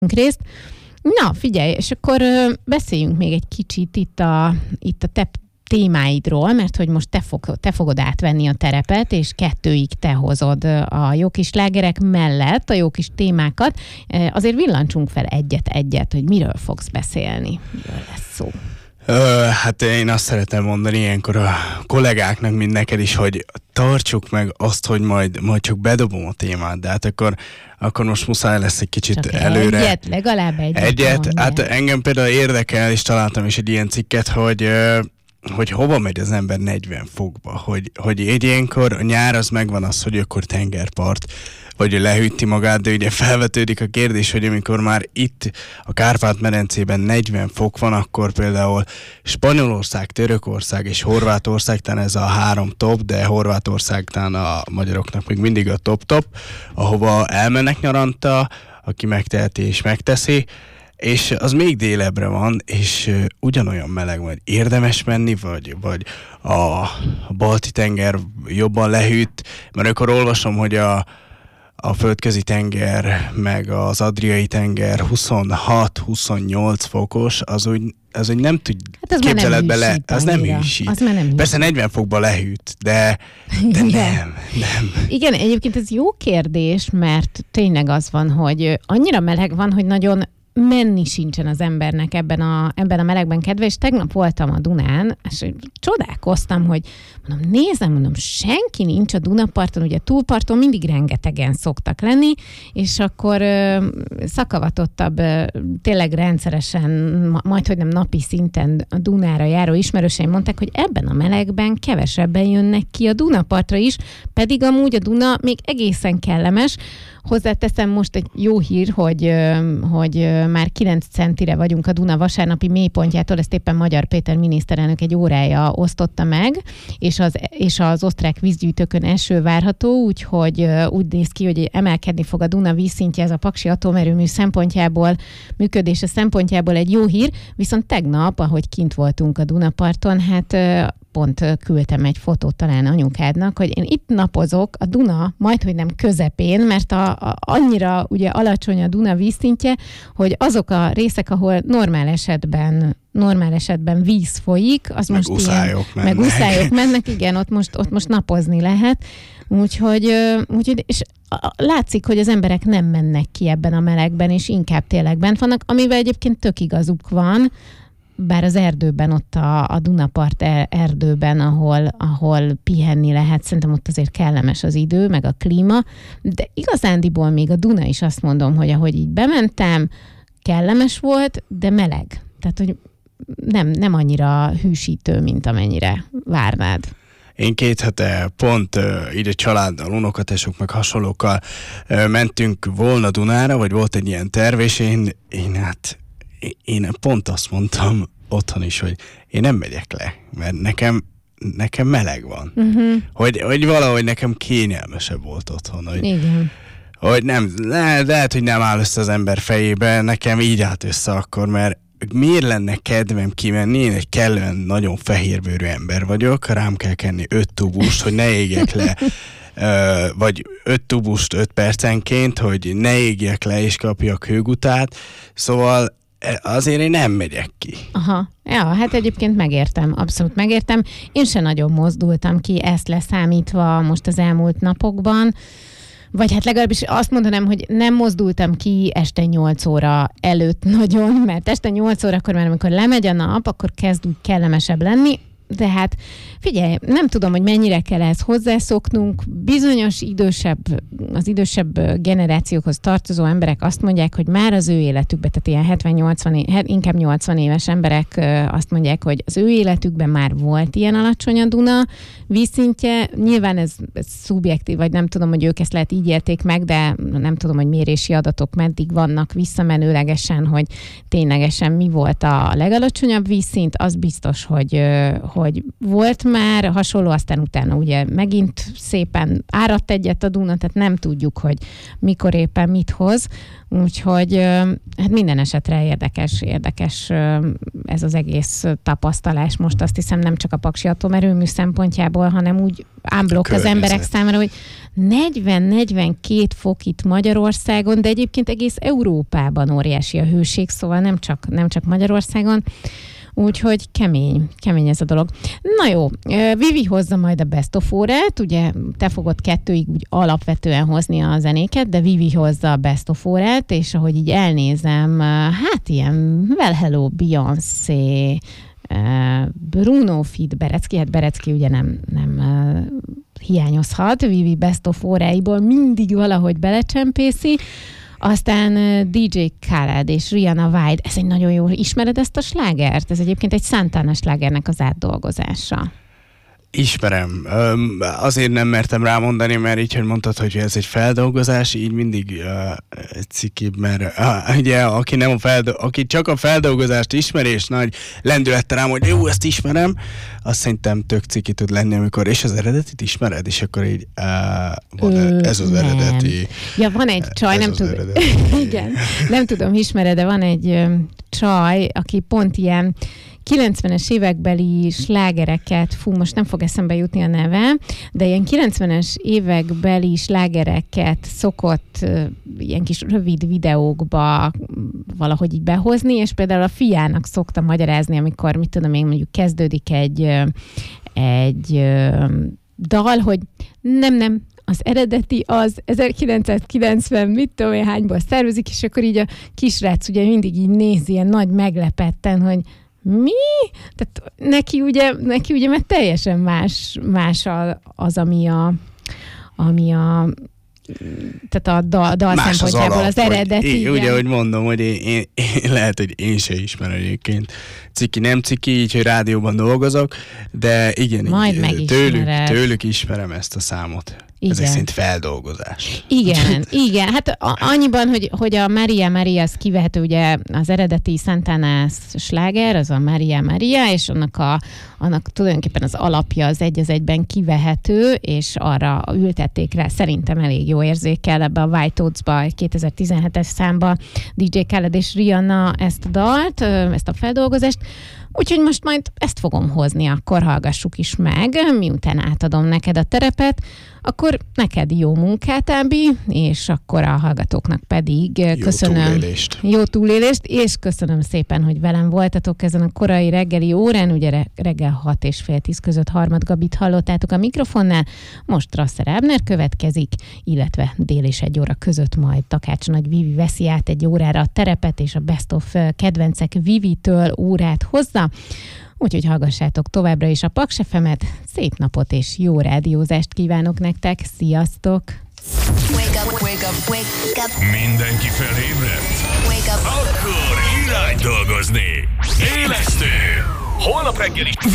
részt. Na, figyelj, és akkor beszéljünk még egy kicsit itt a te témáidról, mert hogy most te fogod átvenni a terepet, és 2-ig te hozod a jó kis slágerek mellett a jó kis témákat. Azért villancsunk fel egyet, hogy miről fogsz beszélni, miről lesz szó. Hát én azt szeretem mondani ilyenkor a kollégáknak, mint neked is, hogy tartsuk meg azt, hogy majd csak bedobom a témát, de hát akkor most muszáj lesz egy kicsit csak előre. Legalább egyet. Hát engem például érdekel, és találtam is egy ilyen cikket, hogy hova megy az ember 40 fokba, hogy ilyenkor a nyár az megvan az, hogy akkor tengerpart, vagy lehűti magát, de ugye felvetődik a kérdés, hogy amikor már itt a Kárpát-medencében 40 fok van, akkor például Spanyolország, Törökország és Horvátország, talán ez a 3 top, de Horvátország talán a magyaroknak még mindig a top, ahova elmennek nyaranta, aki megteheti és megteszi, és az még délebbre van, és ugyanolyan meleg van. Érdemes menni, vagy a Balti-tenger jobban lehűt, mert akkor olvasom, hogy a földközi tenger, meg az adriai tenger 26-28 fokos, az úgy nem tud képzeled bele, az nem hűsít. Persze 40 fokba lehűt, de nem. Igen, egyébként ez jó kérdés, mert tényleg az van, hogy annyira meleg van, hogy nagyon menni sincsen az embernek ebben a melegben kedve, és tegnap voltam a Dunán, és csodálkoztam, hogy mondom, senki nincs a Dunaparton, ugye túlparton mindig rengetegen szoktak lenni, és akkor szakavatottabb, tényleg rendszeresen, majdhogy nem napi szinten a Dunára járó ismerőseim mondták, hogy ebben a melegben kevesebben jönnek ki a Dunapartra is, pedig amúgy a Duna még egészen kellemes. Hozzáteszem most egy jó hír, hogy már 9 centire vagyunk a Duna vasárnapi mélypontjától, ezt éppen Magyar Péter miniszterelnök egy órája osztotta meg, és az osztrák vízgyűjtőkön eső várható, úgyhogy úgy néz ki, hogy emelkedni fog a Duna vízszintje, ez a paksi atomerőmű működése szempontjából egy jó hír, viszont tegnap, ahogy kint voltunk a Dunaparton, hát pont küldtem egy fotót talán anyukádnak, hogy én itt napozok a Duna majdhogy nem közepén, mert annyira ugye alacsony a Duna vízszintje, hogy azok a részek, ahol normál esetben víz folyik, az meg most meg uszályok mennek, igen, ott most napozni lehet. Úgyhogy és látszik, hogy az emberek nem mennek ki ebben a melegben, és inkább tényleg bent vannak, amivel egyébként tök igazuk van, bár az erdőben, ott a Dunapart erdőben, ahol pihenni lehet, szerintem ott azért kellemes az idő, meg a klíma, de igazándiból még a Duna is azt mondom, hogy ahogy így bementem, kellemes volt, de meleg. Tehát, hogy nem annyira hűsítő, mint amennyire várnád. Én 2 hete pont így a családdal, unokatesok meg hasonlókkal mentünk volna Dunára, vagy volt egy ilyen terv, és én pont azt mondtam otthon is, hogy én nem megyek le, mert nekem meleg van. Uh-huh. Hogy valahogy nekem kényelmesebb volt otthon. Igen. Hogy lehet, hogy nem áll össze az ember fejébe, nekem így állt össze akkor, mert miért lenne kedvem kimenni? Én egy kellően nagyon fehérbőrű ember vagyok, rám kell kenni 5 tubust, hogy ne égjek le, vagy 5 tubust 5 percenként, hogy ne égjek le és kapjak hőgutát, szóval azért én nem megyek ki. Aha. Ja, hát egyébként megértem, abszolút megértem. Én se nagyon mozdultam ki, ezt leszámítva most az elmúlt napokban. Vagy hát legalábbis azt mondanám, hogy nem mozdultam ki este 8 óra előtt nagyon, mert este 8 órakor már amikor lemegy a nap, akkor kezd úgy kellemesebb lenni. De hát figyelj, nem tudom, hogy mennyire kell ehhez hozzászoknunk. Bizonyos az idősebb generációkhoz tartozó emberek azt mondják, hogy már az ő életükben, tehát ilyen inkább 80 éves emberek azt mondják, hogy az ő életükben már volt ilyen alacsony a Duna vízszintje. Nyilván ez szubjektív, vagy nem tudom, hogy ők ezt lehet így élték meg, de nem tudom, hogy mérési adatok meddig vannak visszamenőlegesen, hogy ténylegesen mi volt a legalacsonyabb vízszint. Az biztos, hogy volt már hasonló, aztán utána ugye megint szépen áradt egyet a Duna, tehát nem tudjuk, hogy mikor éppen mit hoz. Úgyhogy hát minden esetre érdekes ez az egész tapasztalás most, azt hiszem nem csak a Paksi Atomerőmű szempontjából, hanem úgy unblock az emberek számára, hogy 40-42 fok itt Magyarországon, de egyébként egész Európában óriási a hőség, szóval nem csak Magyarországon. Úgyhogy kemény ez a dolog. Na jó, Vivi hozza majd a Best of órát, ugye te fogod 2-ig úgy alapvetően hozni a zenéket, de Vivi hozza a Best of órát, és ahogy így elnézem, hát ilyen Well Hello, Beyoncé, Bruno Fit, Berecki, hát Berecki ugye nem hiányozhat, Vivi Best of óráiból mindig valahogy belecsempészi. Aztán DJ Khaled és Rihanna White, ez egy nagyon jó, ismered ezt a slágert? Ez egyébként egy Santana slágernek az átdolgozása. Ismerem. Azért nem mertem rámondani, mert így, hogy mondtad, hogy ez egy feldolgozás, így mindig cikibb, mert ugye, aki csak a feldolgozást ismeri, és nagy lendülettel rám, hogy jó, ezt ismerem, azt szerintem tök ciki tud lenni, amikor, és az eredetit ismered, és akkor így ez az nem. Eredeti. Ja, van egy csaj, nem tudom. Igen, nem tudom, ismered, de van egy csaj, aki pont ilyen 90-es évekbeli slágereket, most nem fog eszembe jutni a neve, de ilyen 90-es évekbeli slágereket szokott ilyen kis rövid videókba valahogy így behozni, és például a fiának szokta magyarázni, amikor, mit tudom én, mondjuk kezdődik egy dal, hogy nem, az eredeti az 1990, mit tudom én, hányból szervezik, és akkor így a kisrác ugye mindig így nézi ilyen nagy meglepetten, hogy mi? Tehát neki ugye mert teljesen más az, ami a tehát a dal szempontjából az eredeti. Ugye, hogy mondom, hogy én lehet, hogy én se ismerem egyébként. Ciki, nem ciki, így, hogy rádióban dolgozok, de igen, tőlük ismerem ezt a számot. Igen. Ez egy szint feldolgozás. Igen. Hát annyiban, hogy a Maria az kivehető, ugye az eredeti Santana sláger, az a Maria, és annak tulajdonképpen az alapja az egy az egyben kivehető, és arra ültették rá szerintem elég jó érzékkel ebbe a White Oats-ba, 2017-es számba DJ Khaled és Rihanna ezt a dalt, ezt a feldolgozást. Úgyhogy most majd ezt fogom hozni, akkor hallgassuk is meg, miután átadom neked a terepet, akkor neked jó munkát, Ábi, és akkor a hallgatóknak pedig köszönöm. Jó túlélést, és köszönöm szépen, hogy velem voltatok ezen a korai reggeli órán, ugye reggel 6 és fél 10 között Harmad Gabit hallottátok a mikrofonnál, most Rasser Ábner következik, illetve dél és 1 óra között majd Takács Nagy Vivi veszi át 1 órára a terepet, és a Best of kedvencek Vivitől órát hozza. Úgyhogy hallgassátok továbbra is a Paks FM-et, szép napot és jó rádiózást kívánok nektek, sziasztok! Wake up. Mindenki felébredt? Akkor irány dolgozni! Élesztő! Holnap reggel is